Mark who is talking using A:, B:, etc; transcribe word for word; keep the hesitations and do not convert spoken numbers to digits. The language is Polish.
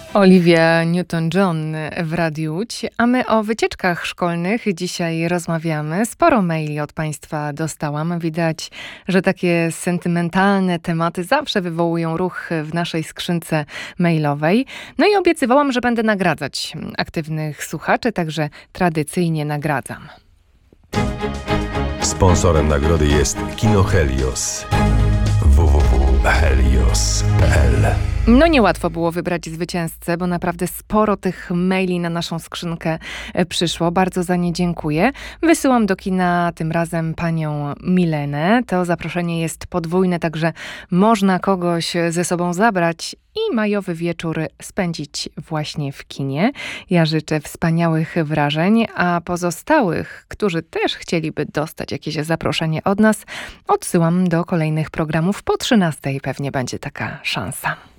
A: Olivia Newton-John w Radiu Łódź, a my o wycieczkach szkolnych dzisiaj rozmawiamy. Sporo maili od Państwa dostałam. Widać, że takie sentymentalne tematy zawsze wywołują ruch w naszej skrzynce mailowej. No i obiecywałam, że będę nagradzać aktywnych słuchaczy, także tradycyjnie nagradzam.
B: Sponsorem nagrody jest Kino Helios. w w w kropka helios kropka p l.
A: No niełatwo było wybrać zwycięzcę, bo naprawdę sporo tych maili na naszą skrzynkę przyszło. Bardzo za nie dziękuję. Wysyłam do kina tym razem panią Milenę. To zaproszenie jest podwójne, także można kogoś ze sobą zabrać i majowy wieczór spędzić właśnie w kinie. Ja życzę wspaniałych wrażeń, a pozostałych, którzy też chcieliby dostać jakieś zaproszenie od nas, odsyłam do kolejnych programów. Po trzynastej pewnie będzie taka szansa.